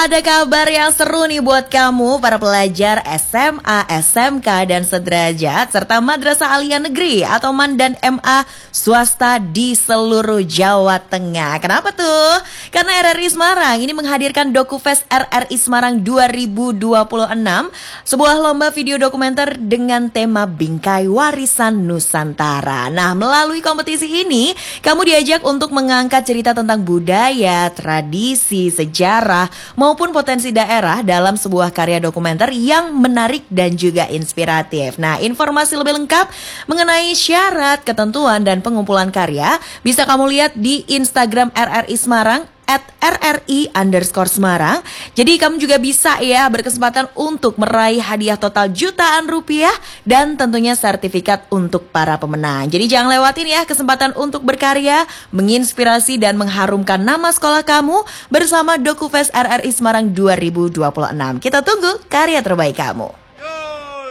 Ada kabar yang seru nih buat kamu para pelajar SMA, SMK, dan sederajat serta Madrasah Aliyah Negeri atau MAN dan MA swasta di seluruh Jawa Tengah. Kenapa tuh? Karena RRI Semarang ini menghadirkan DokuFest RRI Semarang 2026, sebuah lomba video dokumenter dengan tema Bingkai Warisan Nusantara. Nah, melalui kompetisi ini, kamu diajak untuk mengangkat cerita tentang budaya, tradisi, sejarah, maupun potensi daerah dalam sebuah karya dokumenter yang menarik dan juga inspiratif. Nah, informasi lebih lengkap mengenai syarat, ketentuan, dan pengumpulan karya bisa kamu lihat di Instagram RRI Semarang @RRI_Semarang. Jadi kamu juga bisa ya berkesempatan untuk meraih hadiah total jutaan rupiah dan tentunya sertifikat untuk para pemenang. Jadi jangan lewatin ya kesempatan untuk berkarya, menginspirasi dan mengharumkan nama sekolah kamu bersama DokuFest RRI Semarang 2026. Kita tunggu karya terbaik kamu.